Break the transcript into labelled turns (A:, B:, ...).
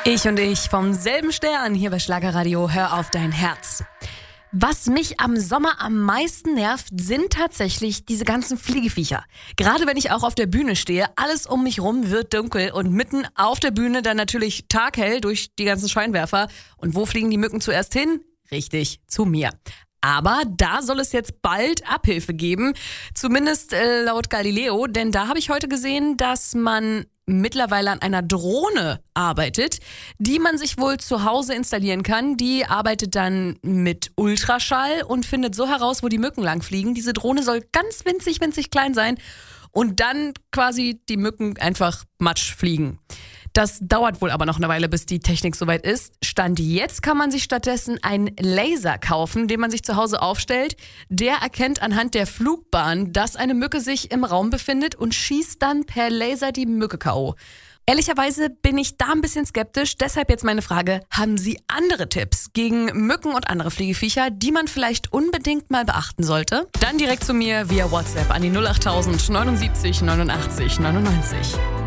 A: Ich und ich vom selben Stern hier bei Schlagerradio. Hör auf dein Herz. Was mich am Sommer am meisten nervt, sind tatsächlich diese ganzen Fliegeviecher. Gerade wenn ich auch auf der Bühne stehe, alles um mich rum wird dunkel und mitten auf der Bühne dann natürlich taghell durch die ganzen Scheinwerfer. Und wo fliegen die Mücken zuerst hin? Richtig, zu mir. Aber da soll es jetzt bald Abhilfe geben, zumindest laut Galileo, denn da habe ich heute gesehen, dass man mittlerweile an einer Drohne arbeitet, die man sich wohl zu Hause installieren kann. Die arbeitet dann mit Ultraschall und findet so heraus, wo die Mücken lang fliegen. Diese Drohne soll ganz winzig klein sein und dann quasi die Mücken einfach matsch fliegen. Das dauert wohl aber noch eine Weile, bis die Technik soweit ist. Stand jetzt kann man sich stattdessen einen Laser kaufen, den man sich zu Hause aufstellt. Der erkennt anhand der Flugbahn, dass eine Mücke sich im Raum befindet und schießt dann per Laser die Mücke K.O. Ehrlicherweise bin ich da ein bisschen skeptisch. Deshalb jetzt meine Frage, haben Sie andere Tipps gegen Mücken und andere Fliegeviecher, die man vielleicht unbedingt mal beachten sollte? Dann direkt zu mir via WhatsApp an die 08000 79 89 99.